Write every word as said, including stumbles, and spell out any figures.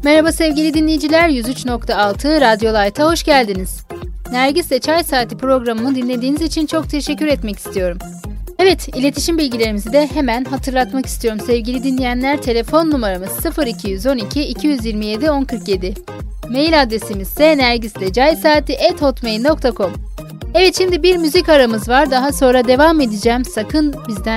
Merhaba sevgili dinleyiciler, yüz üç nokta altı Radyo Light'a hoş geldiniz. Nergis'le Çay Saati programımı dinlediğiniz için çok teşekkür etmek istiyorum. Evet, iletişim bilgilerimizi de hemen hatırlatmak istiyorum sevgili dinleyenler. Telefon numaramız sıfır iki on iki iki yirmi yedi on kırk yedi. Mail adresimiz ise nergislecaysati at hotmail nokta com. Evet, şimdi bir müzik aramız var. Daha sonra devam edeceğim. Sakın bizden